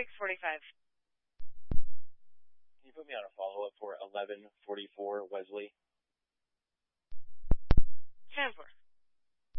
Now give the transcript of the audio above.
Can you put me on a follow-up for 1144 Wesley?